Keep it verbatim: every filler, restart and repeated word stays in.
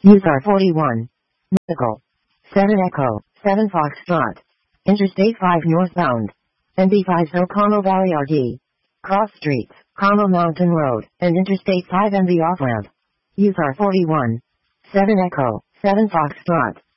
U S R forty-one. Nickel. seven Echo, seven Foxtrot. Interstate five northbound. N B five So Carmel Valley R D. Cross streets, Carmel Mountain Road, and Interstate five N B off-ramp. U S R forty-one. seven Echo, seven Foxtrot.